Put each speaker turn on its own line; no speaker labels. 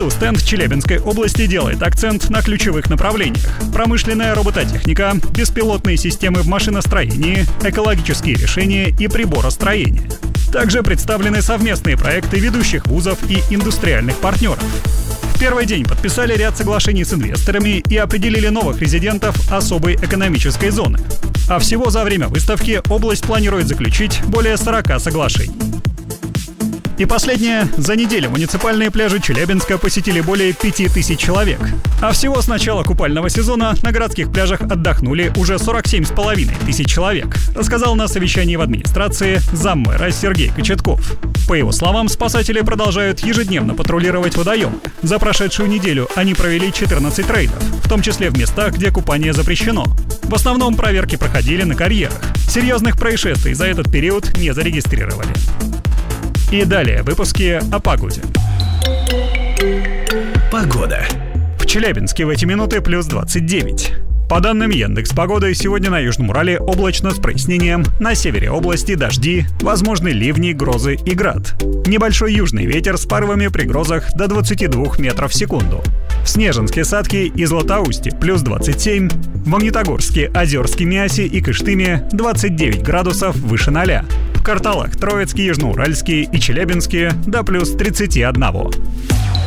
стенд Челябинской области делает акцент на ключевых направлениях: промышленная робототехника, беспилотные системы в машиностроении, экологические решения и приборостроение. Также представлены совместные проекты ведущих вузов и индустриальных партнеров. В первый день подписали ряд соглашений с инвесторами и определили новых резидентов особой экономической зоны. А всего за время выставки область планирует заключить более 40 соглашений. И последнее. За неделю муниципальные пляжи Челябинска посетили более 5000 человек. А всего с начала купального сезона на городских пляжах отдохнули уже 47,5 тысяч человек, рассказал на совещании в администрации заммэра Сергей Кочетков. По его словам, спасатели продолжают ежедневно патрулировать водоемы. За прошедшую неделю они провели 14 рейдов, в том числе в местах, где купание запрещено. В основном проверки проходили на карьерах. Серьезных происшествий за этот период не зарегистрировали. И далее выпуски о погоде. Погода. В Челябинске в эти минуты плюс 29. По данным Яндекс.Погоды, сегодня на Южном Урале облачно с прояснением, на севере области дожди, возможны ливни, грозы и град. Небольшой южный ветер с порывами при грозах до 22 метров в секунду. В Снежинске, Садке и Златоусте плюс 27, в Магнитогорске, Озерске, Миасе и Кыштыме 29 градусов выше 0. В Карталах, Троицке, Южноуральске и Челябинске до плюс 31.